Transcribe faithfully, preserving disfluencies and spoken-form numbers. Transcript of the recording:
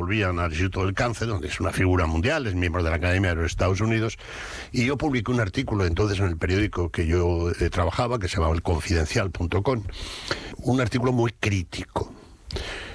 volvían al Instituto del Cáncer, donde es una figura mundial, es miembro de la Academia de los Estados Unidos, y yo publiqué un artículo entonces en el periódico que yo eh, trabajaba, que se llamaba el confidencial punto com, un artículo muy crítico,